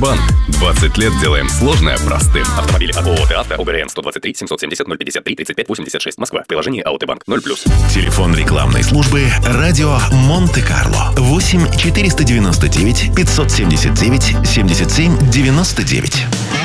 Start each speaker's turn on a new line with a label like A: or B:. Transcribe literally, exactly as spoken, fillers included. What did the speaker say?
A: АУТОБАНК. двадцать лет делаем сложное простым. Автомобили от ООО «ТАВТО», ОГРН сто двадцать три семьсот семьдесят ноль пятьдесят три тридцать пять восемьдесят шесть, Москва. Приложение АУТОБАНК ноль плюс.
B: Телефон рекламной службы «Радио Монте-Карло». восемь четыреста девяносто девять пятьсот семьдесят девять семьдесят семь девяносто девять.